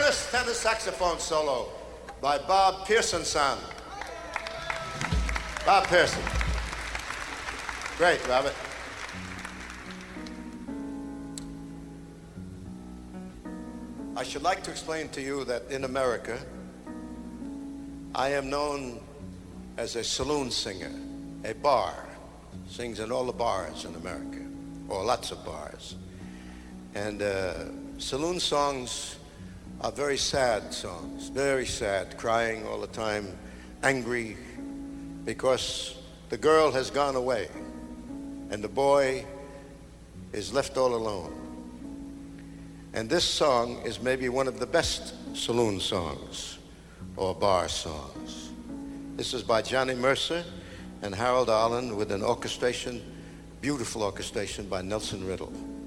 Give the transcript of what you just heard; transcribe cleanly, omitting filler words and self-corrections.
first tenor saxophone solo by Bob Pearson son. Bob Pearson. Great, Robert. I should like to explain to you that in America, I am known as a saloon singer, a bar. Sings in all the bars in America, or lots of bars. And saloon songs are very sad songs, very sad, crying all the time, angry, because the girl has gone away and the boy is left all alone. And this song is maybe one of the best saloon songs or bar songs. This is by Johnny Mercer and Harold Arlen with an orchestration, beautiful orchestration by Nelson Riddle.